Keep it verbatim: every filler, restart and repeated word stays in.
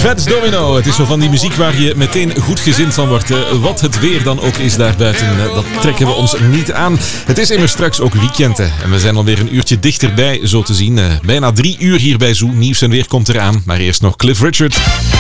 Fats Domino. Het is zo van die muziek waar je meteen goed gezind van wordt. Wat het weer dan ook is daar buiten, dat trekken we ons niet aan. Het is immers straks ook weekend. En we zijn alweer een uurtje dichterbij, zo te zien. Bijna drie uur hier bij Zoo. Nieuws en weer komt eraan. Maar eerst nog Cliff Richard.